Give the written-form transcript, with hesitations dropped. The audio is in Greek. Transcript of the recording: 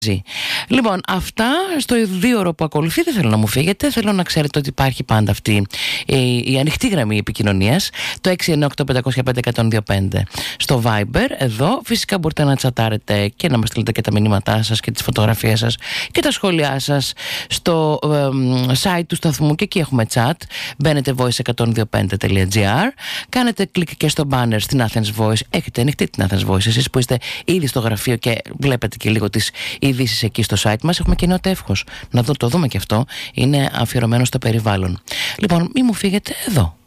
Λοιπόν, αυτά στο 2ωρο που ακολουθεί. Δεν θέλω να μου φύγετε. Θέλω να ξέρετε ότι υπάρχει πάντα αυτή η ανοιχτή γραμμή επικοινωνίας, το 698-505-125 στο Viber. Εδώ φυσικά μπορείτε να τσατάρετε και να μας στείλετε και τα μηνύματά σας και τις φωτογραφίες σας και τα σχόλιά σας στο site του σταθμού, και εκεί έχουμε chat. Μπαίνετε voice125.gr, κάνετε κλικ και στο banner στην Athens Voice. Έχετε ανοιχτή την Athens Voice εσείς που είστε ήδη στο γραφείο και βλέπετε και λίγο τις ειδήσεις εκεί στο site μας. Έχουμε και νέο τεύχος, να το δούμε και αυτό. Είναι αφιερωμένο στο περιβάλλον. Λοιπόν, μη μου φύγετε εδώ.